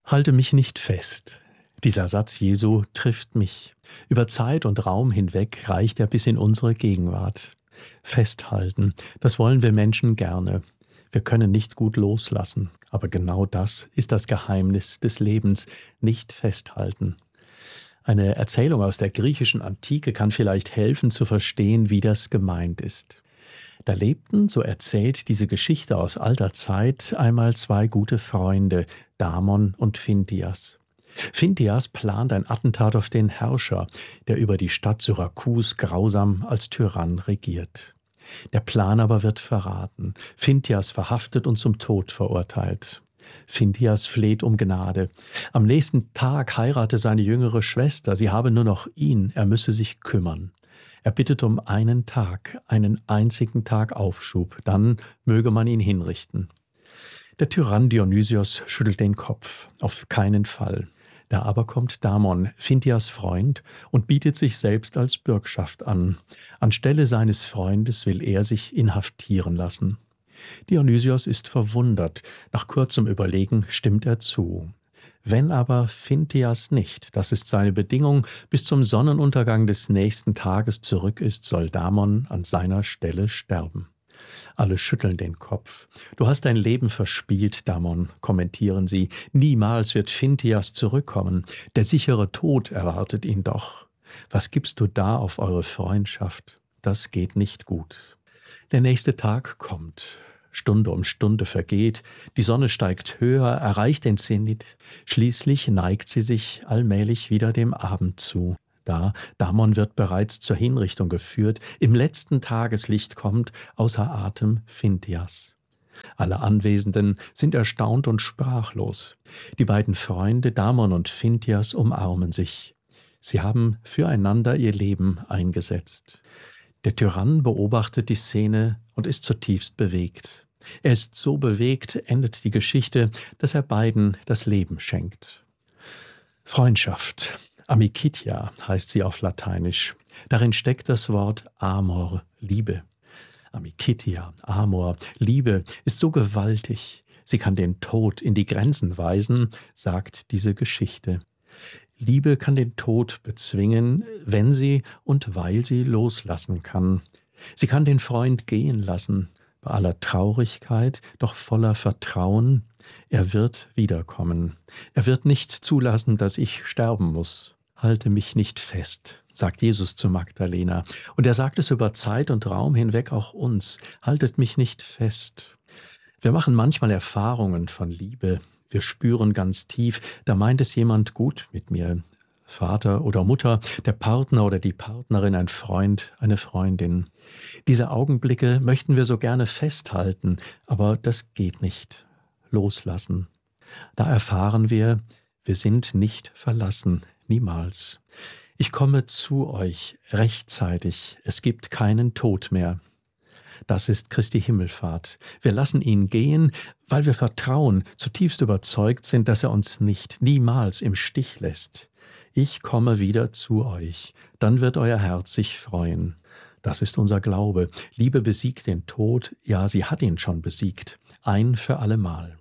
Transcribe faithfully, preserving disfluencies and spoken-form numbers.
Halte mich nicht fest. Dieser Satz Jesu trifft mich. Über Zeit und Raum hinweg reicht er bis in unsere Gegenwart. Festhalten, das wollen wir Menschen gerne. Wir können nicht gut loslassen, aber genau das ist das Geheimnis des Lebens, nicht festhalten. Eine Erzählung aus der griechischen Antike kann vielleicht helfen zu verstehen, wie das gemeint ist. Da lebten, so erzählt diese Geschichte aus alter Zeit, einmal zwei gute Freunde, Damon und Phintias. Phintias plant ein Attentat auf den Herrscher, der über die Stadt Syrakus grausam als Tyrann regiert. Der Plan aber wird verraten, Phintias verhaftet und zum Tod verurteilt. Phintias fleht um Gnade. Am nächsten Tag heirate seine jüngere Schwester, sie habe nur noch ihn, er müsse sich kümmern. Er bittet um einen Tag, einen einzigen Tag Aufschub, dann möge man ihn hinrichten. Der Tyrann Dionysios schüttelt den Kopf, auf keinen Fall. Da aber kommt Damon, Phintias Freund, und bietet sich selbst als Bürgschaft an. Anstelle seines Freundes will er sich inhaftieren lassen. Dionysios ist verwundert, nach kurzem Überlegen stimmt er zu. Wenn aber Phintias nicht, das ist seine Bedingung, bis zum Sonnenuntergang des nächsten Tages zurück ist, soll Damon an seiner Stelle sterben. Alle schütteln den Kopf. Du hast dein Leben verspielt, Damon, kommentieren sie. Niemals wird Phintias zurückkommen. Der sichere Tod erwartet ihn doch. Was gibst du da auf eure Freundschaft? Das geht nicht gut. Der nächste Tag kommt. Stunde um Stunde vergeht, die Sonne steigt höher, erreicht den Zenit. Schließlich neigt sie sich allmählich wieder dem Abend zu. Da, Damon wird bereits zur Hinrichtung geführt, im letzten Tageslicht kommt außer Atem Phintias. Alle Anwesenden sind erstaunt und sprachlos. Die beiden Freunde Damon und Phintias umarmen sich. Sie haben füreinander ihr Leben eingesetzt. Der Tyrann beobachtet die Szene und ist zutiefst bewegt. Er ist so bewegt, endet die Geschichte, dass er beiden das Leben schenkt. Freundschaft. Amicitia heißt sie auf Lateinisch. Darin steckt das Wort Amor, Liebe. Amicitia, Amor, Liebe ist so gewaltig. Sie kann den Tod in die Grenzen weisen, sagt diese Geschichte. Liebe kann den Tod bezwingen, wenn sie und weil sie loslassen kann. Sie kann den Freund gehen lassen, bei aller Traurigkeit, doch voller Vertrauen. Er wird wiederkommen. Er wird nicht zulassen, dass ich sterben muss. Halte mich nicht fest, sagt Jesus zu Magdalena. Und er sagt es über Zeit und Raum hinweg auch uns. Haltet mich nicht fest. Wir machen manchmal Erfahrungen von Liebe. Wir spüren ganz tief, da meint es jemand gut mit mir. Vater oder Mutter, der Partner oder die Partnerin, ein Freund, eine Freundin. Diese Augenblicke möchten wir so gerne festhalten, aber das geht nicht. Loslassen. Da erfahren wir, wir sind nicht verlassen, niemals. Ich komme zu euch rechtzeitig, es gibt keinen Tod mehr. Das ist Christi Himmelfahrt. Wir lassen ihn gehen, weil wir vertrauen, zutiefst überzeugt sind, dass er uns nicht, niemals im Stich lässt. Ich komme wieder zu euch, dann wird euer Herz sich freuen. Das ist unser Glaube. Liebe besiegt den Tod, ja, sie hat ihn schon besiegt, ein für allemal.